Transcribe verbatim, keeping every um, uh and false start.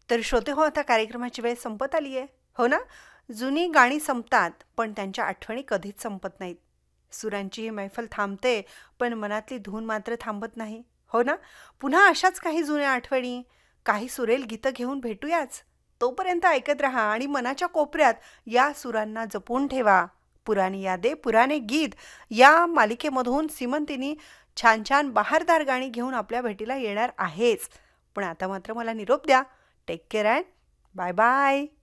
तर श्रोते हो, आता कार्यक्रमाची वेळ संपत आली आहे. हो ना? जुनी गाणी संपतात, पण त्यांच्या आठवणी कधीच संपत नाहीत. सुरांची ही मैफल थांबते, पण मनातली धून मात्र थांबत नाही. हो ना? पुन्हा अशाच काही जुन्या आठवणी, काही सुरेल गीतं घेऊन भेटूयाच. तोपर्यंत ऐकत राहा आणि मनाच्या कोपऱ्यात या सुरांना जपून ठेवा. पुराणी यादे पुराणे गीत या मालिकेमधून सिमंतिनी छान छान बहारदार गाणी घेऊन आपल्या भेटीला येणार आहेच. पण आता मात्र मला निरोप द्या. Take care and bye bye.